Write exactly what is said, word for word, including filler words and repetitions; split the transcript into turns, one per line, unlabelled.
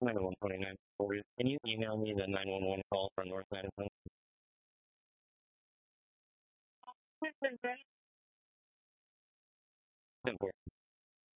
nine one two nine four. Can you email me the nine one one call from North Madison? It's important.